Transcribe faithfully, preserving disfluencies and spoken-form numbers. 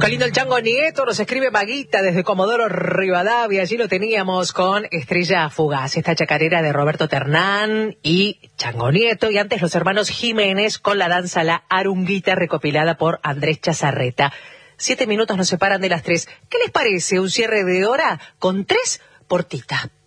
Qué lindo el Chango Nieto, nos escribe Maguita desde Comodoro Rivadavia. Allí lo teníamos con Estrella Fugaz, esta chacarera de Roberto Ternán y Chango Nieto. Y antes los hermanos Jiménez con la danza La Arunguita, recopilada por Andrés Chazarreta. Siete minutos nos separan de las tres. ¿Qué les parece un cierre de hora con tres por Tita?